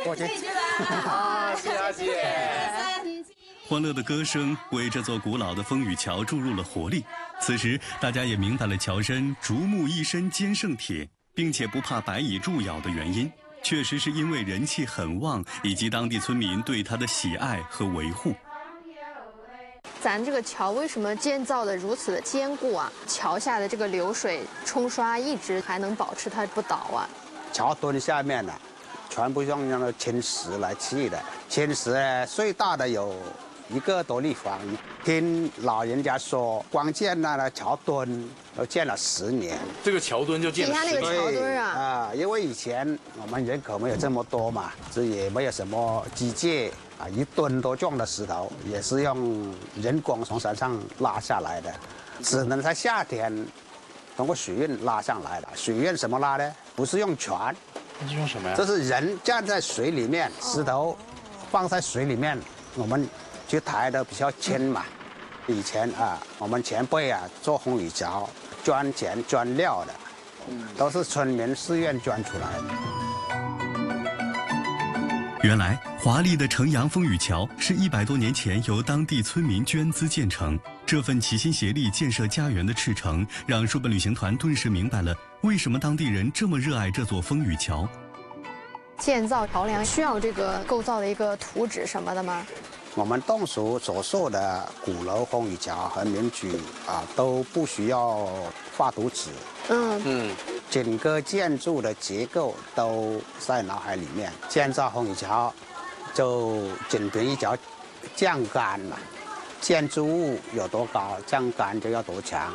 过去。 好，谢谢。 欢乐的歌声为这座古老的风雨桥注入了活力。此时，大家也明白了桥身竹木一身坚胜铁，并且不怕白蚁蛀咬的原因，确实是因为人气很旺，以及当地村民对它的喜爱和维护。 咱这个桥为什么建造的如此的坚固啊？桥下的这个流水冲刷一直还能保持它不倒啊？ 桥墩下面呢，全部用那个青石来砌的，青石呢最大的有1个多立方。听老人家说，光建那个桥墩都建了10年。 这个桥墩就建了10年。 底下那个桥墩啊， 因为以前我们人口没有这么多嘛，这也没有什么机械啊，1吨多重的石头也是用人工从山上拉下来的，只能在夏天通过水运拉上来的。水运什么拉呢？不是用船， 那是用什么呀？ 这是人站在水里面，石头放在水里面，我们去抬的比较轻嘛。以前啊，我们前辈啊做风雨桥，捐钱捐料的，都是村民自愿捐出来的。 原来，华丽的城阳风雨桥是100多年前由当地村民捐资建成。这份齐心协力建设家园的赤诚，让书本旅行团顿时明白了为什么当地人这么热爱这座风雨桥。 建造桥梁需要这个构造的一个图纸什么的吗？ 我们侗族所设的鼓楼风雨桥和民居啊，都不需要画图纸。整个建筑的结构都在脑海里面。建造风雨桥，就仅凭一条降杆了。建筑物有多高，降杆就要多强。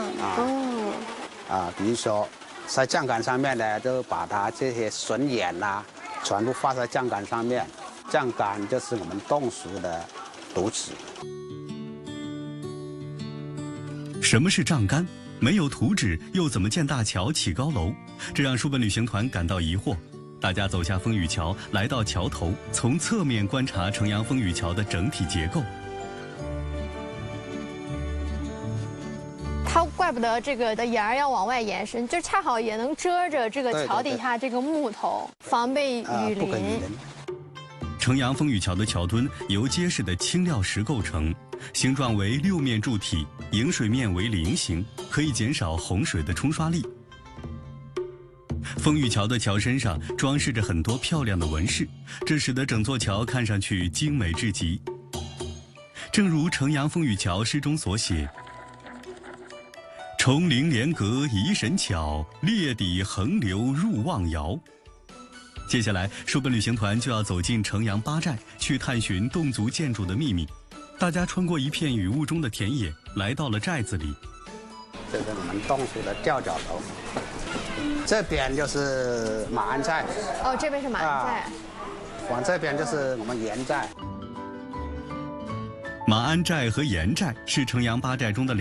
比如说，在降杆上面呢，就把它这些笋眼呐，全部画在降杆上面。降杆就是我们侗族的图纸。 什么是丈杆？没有图纸，又怎么建大桥、起高楼？这让书本旅行团感到疑惑。大家走下风雨桥，来到桥头，从侧面观察城阳风雨桥的整体结构。 它怪不得这个的沿儿要往外延伸，就恰好也能遮着这个桥底下这个木头，防备雨淋。 城阳风雨桥的桥墩由结实的青料石构成，形状为6面柱体，迎水面为菱形，可以减少洪水的冲刷力。风雨桥的桥身上装饰着很多漂亮的纹饰，这使得整座桥看上去精美至极。正如城阳风雨桥诗中所写：“重陵帘阁移神巧，裂底横流入望窑。”接下来，书本旅行团就要走进城阳八寨，去探寻侗族建筑的秘密。大家穿过一片雨雾中的田野，来到了寨子里。 这是我们侗族的吊脚楼，这边就是马鞍寨。 哦，这边是马鞍寨。 往这边就是我们盐寨。 马鞍寨和盐寨是城阳八寨中的